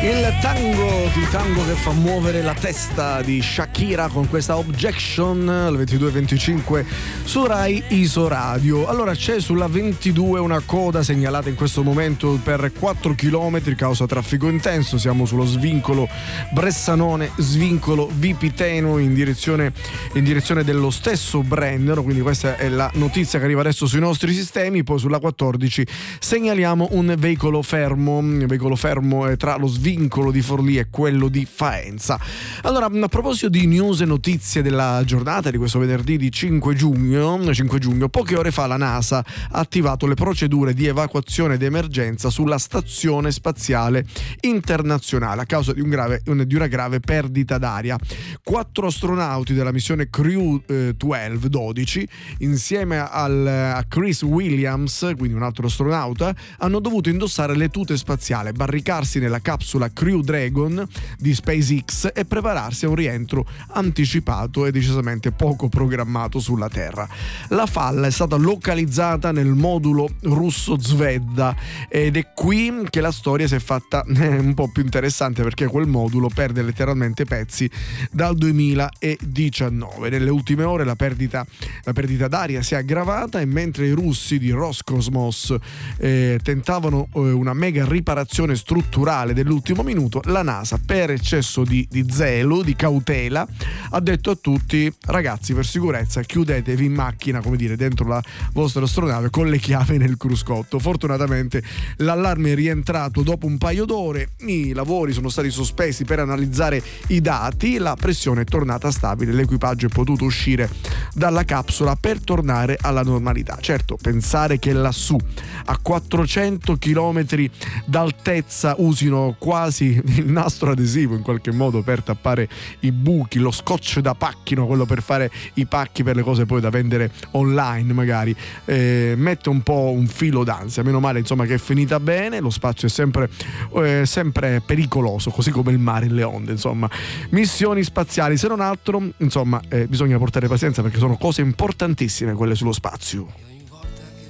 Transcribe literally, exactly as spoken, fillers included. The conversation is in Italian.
Il tango, il tango che fa muovere la testa di Shakira con questa Objection alle ventidue e venticinque su Rai Isoradio. Allora c'è sulla ventidue una coda segnalata in questo momento per quattro chilometri causa traffico intenso. Siamo sullo svincolo Bressanone, svincolo Vipiteno in direzione, in direzione dello stesso Brennero, quindi questa è la notizia che arriva adesso sui nostri sistemi. Poi sulla quattordici segnaliamo un veicolo fermo, un veicolo fermo tra lo svincolo vincolo di Forlì e quello di Faenza. Allora, a proposito di news e notizie della giornata di questo venerdì di cinque giugno, poche ore fa la NASA ha attivato le procedure di evacuazione d'emergenza sulla stazione spaziale internazionale a causa di, un grave, di una grave perdita d'aria. Quattro astronauti della missione Crew eh, dodici insieme al, a Chris Williams, quindi un altro astronauta, hanno dovuto indossare le tute spaziali, barricarsi nella capsula Crew Dragon di SpaceX e prepararsi a un rientro anticipato e decisamente poco programmato sulla Terra. La falla è stata localizzata nel modulo russo Zvezda ed è qui che la storia si è fatta un po' più interessante, perché quel modulo perde letteralmente pezzi dal duemiladiciannove. Nelle ultime ore la perdita, la perdita d'aria si è aggravata e mentre i russi di Roscosmos eh, tentavano eh, una mega riparazione strutturale dell'ultimo minuto, la NASA, per eccesso di, di zelo, di cautela, ha detto a tutti: ragazzi, per sicurezza chiudetevi in macchina, come dire, dentro la vostra astronave con le chiavi nel cruscotto. Fortunatamente l'allarme è rientrato dopo un paio d'ore, i lavori sono stati sospesi per analizzare i dati, la pressione è tornata stabile, l'equipaggio è potuto uscire dalla capsula per tornare alla normalità. Certo, pensare che lassù a quattrocento chilometri d'altezza usino quasi il nastro adesivo in qualche modo per tappare i buchi, lo scotch da pacchino, quello per fare i pacchi per le cose poi da vendere online magari, eh, mette un po' un filo d'ansia. Meno male insomma che è finita bene. Lo spazio è sempre, eh, sempre pericoloso, così come il mare e le onde. Insomma, missioni spaziali, se non altro insomma eh, bisogna portare pazienza, perché sono cose importantissime quelle sullo spazio.